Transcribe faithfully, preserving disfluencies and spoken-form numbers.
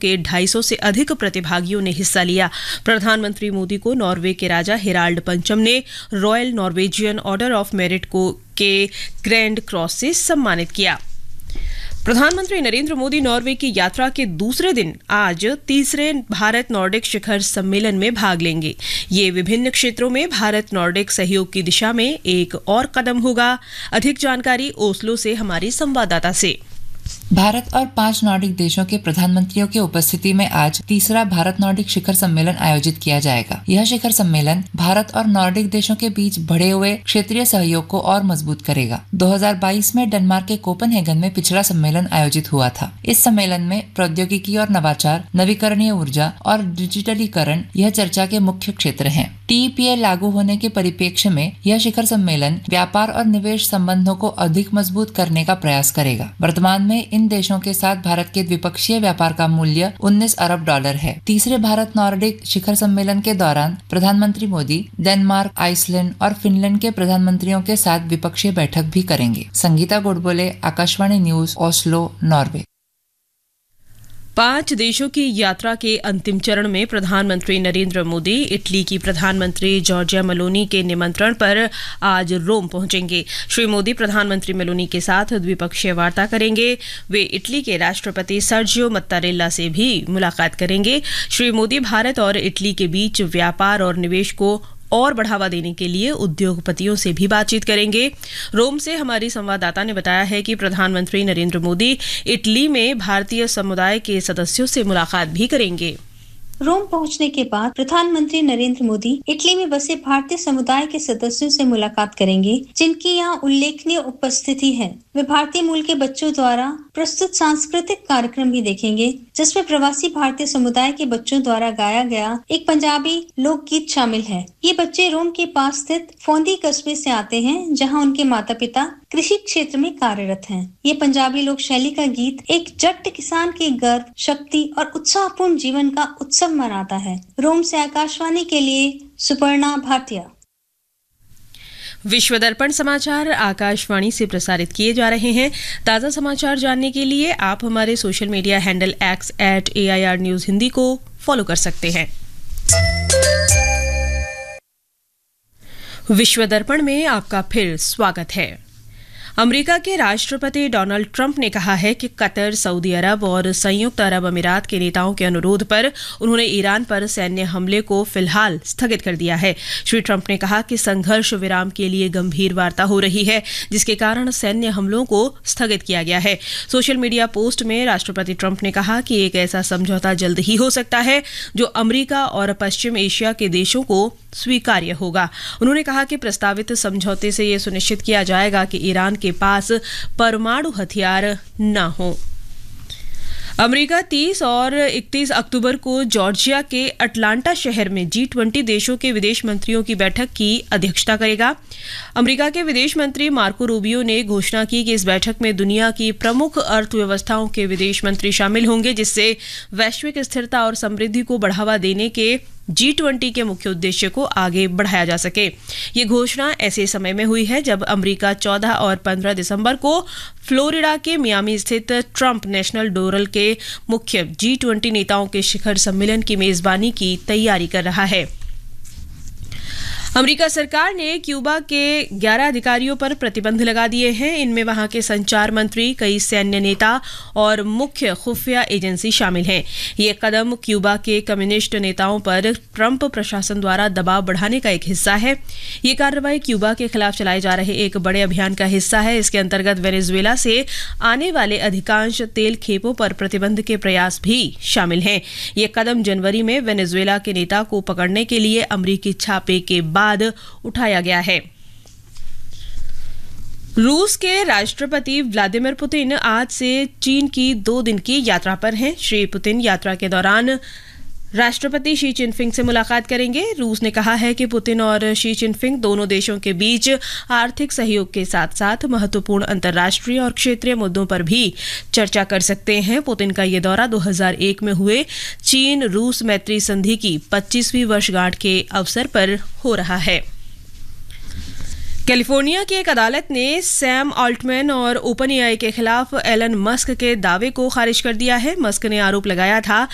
के ढाई सौ से अधिक प्रतिभागियों ने हिस्सा लिया। प्रधानमंत्री मोदी को नॉर्वे के राजा हेराल्ड पंचम ने royal Norwegian order of merit को के ग्रैंड क्रॉस से सम्मानित किया। प्रधानमंत्री नरेंद्र मोदी नॉर्वे की यात्रा के दूसरे दिन आज तीसरे भारत नॉर्डिक शिखर सम्मेलन में भाग लेंगे। ये विभिन्न क्षेत्रों में भारत नॉर्डिक सहयोग की दिशा में एक और कदम होगा। अधिक जानकारी ओस्लो से हमारी संवाददाता से। भारत और पांच नॉर्डिक देशों के प्रधानमंत्रियों की उपस्थिति में आज तीसरा भारत नॉर्डिक शिखर सम्मेलन आयोजित किया जाएगा। यह शिखर सम्मेलन भारत और नॉर्डिक देशों के बीच बढ़े हुए क्षेत्रीय सहयोग को और मजबूत करेगा। दो हज़ार बाईस में डेनमार्क के कोपेनहेगन में पिछला सम्मेलन आयोजित हुआ था। इस सम्मेलन में प्रौद्योगिकी और नवाचार, नवीकरणीय ऊर्जा और डिजिटलीकरण यह चर्चा के मुख्य क्षेत्र हैं। टी ई पी ए लागू होने के परिप्रेक्ष्य में यह शिखर सम्मेलन व्यापार और निवेश संबंधों को अधिक मजबूत करने का प्रयास करेगा। वर्तमान में इन देशों के साथ भारत के द्विपक्षीय व्यापार का मूल्य उन्नीस अरब डॉलर है। तीसरे भारत नॉर्डिक शिखर सम्मेलन के दौरान प्रधानमंत्री मोदी डेनमार्क, आइसलैंड और फिनलैंड के प्रधानमंत्रियों के साथ द्विपक्षीय बैठक भी करेंगे। Sangeeta Godbole, Akashvani news, Oslo, Norway. पांच देशों की यात्रा के अंतिम चरण में प्रधानमंत्री नरेंद्र मोदी इटली की प्रधानमंत्री जॉर्जिया मेलोनी के निमंत्रण पर आज रोम पहुंचेंगे। श्री मोदी प्रधानमंत्री मेलोनी के साथ द्विपक्षीय वार्ता करेंगे। वे इटली के राष्ट्रपति सर्जियो मत्तारेला से भी मुलाकात करेंगे। श्री मोदी भारत और इटली के बीच व्यापार और निवेश को और बढ़ावा देने के लिए उद्योगपतियों से भी बातचीत करेंगे। रोम से हमारी संवाददाता ने बताया है कि प्रधानमंत्री नरेंद्र मोदी इटली में भारतीय समुदाय के सदस्यों से मुलाकात भी करेंगे। रोम पहुंचने के बाद प्रधानमंत्री नरेंद्र मोदी इटली में बसे भारतीय समुदाय के सदस्यों से मुलाकात करेंगे, जिनकी यहां उल्लेखनीय उपस्थिति है। वे भारतीय मूल के बच्चों द्वारा प्रस्तुत सांस्कृतिक कार्यक्रम भी देखेंगे, जिसमें प्रवासी भारतीय समुदाय के बच्चों द्वारा गाया गया एक पंजाबी लोकगीत शामिल है। ये बच्चे रोम के पास स्थित फोंदी कस्बे से आते हैं, जहां उनके माता पिता कृषि क्षेत्र में कार्यरत हैं। ये पंजाबी लोक शैली का गीत एक जट किसान के गर्व, शक्ति और उत्साहपूर्ण जीवन का उत्सव मनाता है। रोम से आकाशवाणी के लिए सुपर्णा भाटिया। विश्व दर्पण समाचार आकाशवाणी से प्रसारित किए जा रहे हैं। ताज़ा समाचार जानने के लिए आप हमारे social media handle x eight A I R news Hindi को फॉलो कर सकते हैं। विश्व दर्पण में आपका फिर स्वागत है। अमेरिका के राष्ट्रपति डोनाल्ड ट्रंप ने कहा है कि कतर, सऊदी अरब और संयुक्त अरब अमीरात के नेताओं के अनुरोध पर उन्होंने ईरान पर सैन्य हमले को फिलहाल स्थगित कर दिया है। श्री ट्रंप ने कहा कि संघर्ष विराम के लिए गंभीर वार्ता हो रही है, जिसके कारण सैन्य हमलों को स्थगित किया गया है। सोशल मीडिया पोस्ट में राष्ट्रपति ट्रंप ने कहा कि एक ऐसा समझौता जल्द ही हो सकता है जो अमेरिका और पश्चिम एशिया के देशों को स्वीकार्य होगा। उन्होंने कहा कि प्रस्तावित समझौते से यह सुनिश्चित किया जाएगा कि ईरान के पास परमाणु हथियार न हो। अमेरिका तीस और इकतीस अक्टूबर को जॉर्जिया के अटलांटा शहर में जी ट्वेंटी देशों के विदेश मंत्रियों की बैठक की अध्यक्षता करेगा। अमेरिका के विदेश मंत्री मार्को रूबियो ने घोषणा की कि इस बैठक में दुनिया की प्रमुख अर्थव्यवस्थाओं के विदेश मंत्री शामिल होंगे, जिससे वैश्विक स्थिरता और समृद्धि को बढ़ावा देने के जी ट्वेंटी के मुख्य उद्देश्य को आगे बढ़ाया जा सके। ये घोषणा ऐसे समय में हुई है जब अमेरिका चौदह और पंद्रह दिसंबर को फ्लोरिडा के मियामी स्थित ट्रंप नेशनल डोरल के मुख्य जी ट्वेंटी नेताओं के शिखर सम्मेलन की मेजबानी की तैयारी कर रहा है। अमेरिका सरकार ने क्यूबा के ग्यारह अधिकारियों पर प्रतिबंध लगा दिए हैं। इनमें वहां के संचार मंत्री, कई सैन्य नेता और मुख्य खुफिया एजेंसी शामिल हैं। ये कदम क्यूबा के कम्युनिस्ट नेताओं पर ट्रंप प्रशासन द्वारा दबाव बढ़ाने का एक हिस्सा है। ये कार्रवाई क्यूबा के खिलाफ चलाए जा रहे एक बड़े अभियान का हिस्सा है। इसके अंतर्गत वेनेजुएला से आने वाले अधिकांश तेल खेपों पर प्रतिबंध के प्रयास भी शामिल हैं। ये कदम जनवरी में वेनेजुएला के नेता को पकड़ने के लिए अमेरिकी छापे के बाद उठाया गया है। रूस के राष्ट्रपति व्लादिमीर पुतिन आज से चीन की दो दिन की यात्रा पर हैं। श्री पुतिन यात्रा के दौरान राष्ट्रपति शी चिनफिंग से मुलाकात करेंगे। रूस ने कहा है कि पुतिन और शी चिनफिंग दोनों देशों के बीच आर्थिक सहयोग के साथ साथ महत्वपूर्ण अंतर्राष्ट्रीय और क्षेत्रीय मुद्दों पर भी चर्चा कर सकते हैं। पुतिन का ये दौरा दो हज़ार एक में हुए चीन रूस मैत्री संधि की पच्चीसवीं वर्षगांठ के अवसर पर हो रहा है। कैलिफोर्निया की एक अदालत ने सैम ऑल्टमैन और ओपन एआई के खिलाफ एलन मस्क के दावे को खारिज कर दिया है। मस्क ने आरोप लगाया था